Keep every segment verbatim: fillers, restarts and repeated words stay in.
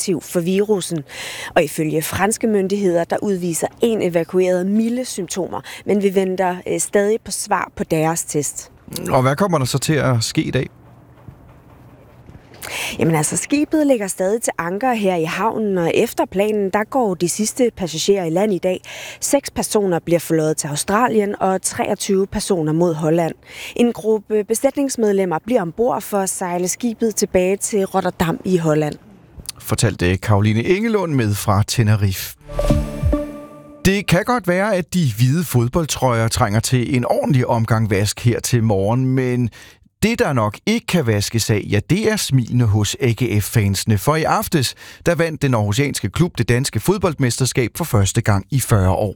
negativ for virussen. Og ifølge franske myndigheder, der udviser en evakueret milde symptomer, men vi venter øh, stadig på svar på deres test. Og hvad kommer der så til at ske i dag? Jamen altså, skibet ligger stadig til anker her i havnen, og efter planen, der går de sidste passagerer i land i dag. Seks personer bliver forløjet til Australien, og treogtyve personer mod Holland. En gruppe besætningsmedlemmer bliver ombord for at sejle skibet tilbage til Rotterdam i Holland. Fortalte Caroline Engelund med fra Tenerife. Det kan godt være, at de hvide fodboldtrøjer trænger til en ordentlig omgang vask her til morgen, men det, der nok ikke kan vaskes af, ja, det er smilene hos A G F-fansene. For i aftes, der vandt den aarhusianske klub det danske fodboldmesterskab for første gang i fyrre år.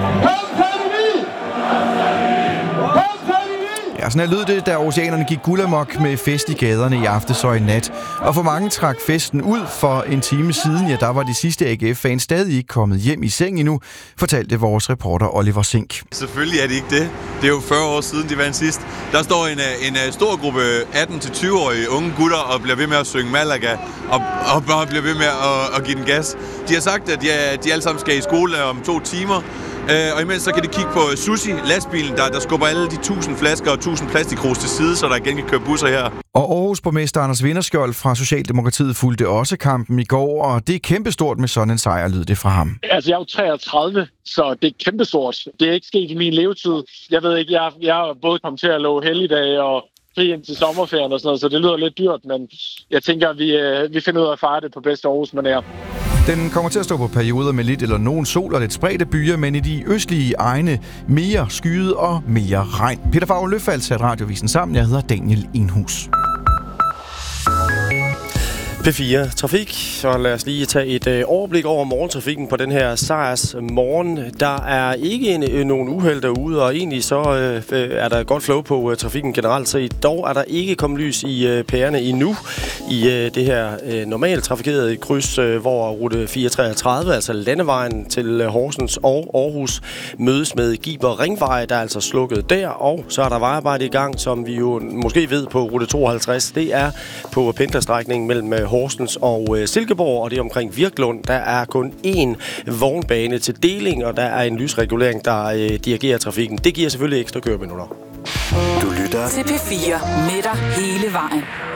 Ja, sådan her lød det, da aarhusianerne gik guldamok med fest i gaderne i aftes og i nat. Og for mange trak festen ud for en time siden. Ja, der var de sidste A G F-fans stadig ikke kommet hjem i seng endnu, fortalte vores reporter Oliver Sink. Selvfølgelig er det ikke det. Det er jo fyrre år siden, de vandt sidst. Der står en, en stor gruppe atten til tyve-årige unge gutter og bliver ved med at synge Malaga og, og bare bliver ved med at, at give den gas. De har sagt, at de, de alle sammen skal i skole om to timer. Øh, og imens så kan de kigge på Sushi, lastbilen, der, der skubber alle de tusind flasker og tusind plastikkrus til side, så der igen kan køre busser her. Og Aarhus borgmester Anders Vinderskjold fra Socialdemokratiet fulgte også kampen i går, og det er kæmpestort med sådan en sejr, lød det fra ham. Altså, jeg er jo treogtredive, så det er kæmpestort. Det er ikke sket i min levetid. Jeg ved ikke, jeg, jeg er både kommet til at love helligdage og fri ind til sommerferien og sådan noget, så det lyder lidt dyrt, men jeg tænker, at vi, øh, vi finder ud af at fejre det på bedste Aarhus-manér. Den kommer til at stå på perioder med lidt eller nogen sol og lidt spredte byer, men i de østlige egne mere skyet og mere regn. Peter Favre Løfald satte radiovisen sammen. Jeg hedder Daniel Enhus. P fire Trafik, så lad os lige tage et øh, overblik over morgentrafikken på den her sejrs morgen. Der er ikke en, øh, nogen uheld derude, og egentlig så øh, er der godt flow på øh, trafikken generelt, så dog er der ikke kommet lys i øh, pærerne endnu i øh, det her øh, normalt trafikerede kryds, øh, hvor rute fire treogtredive, altså landevejen til øh, Horsens og Aarhus, mødes med Giber Ringvej, der er altså slukket der, og så er der vejarbejde i gang, som vi jo måske ved på rute tooghalvtreds. Det er på pendlerstrækningen mellem øh, Horsens og øh, Silkeborg, og det er omkring Virklund. Der er kun én vognbane til deling, og der er en lysregulering, der øh, dirigerer trafikken. Det giver selvfølgelig ekstra køreminutter. Du lytter til P fire med dig hele vejen.